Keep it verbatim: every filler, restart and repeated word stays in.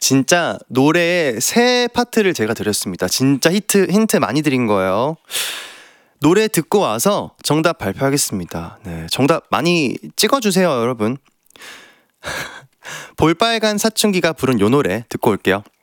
진짜 노래의 새 파트를 제가 드렸습니다. 진짜 히트, 힌트 많이 드린 거예요. 노래 듣고 와서 정답 발표하겠습니다. 네, 정답 많이 찍어주세요, 여러분. 볼빨간 사춘기가 부른 요 노래 듣고 올게요.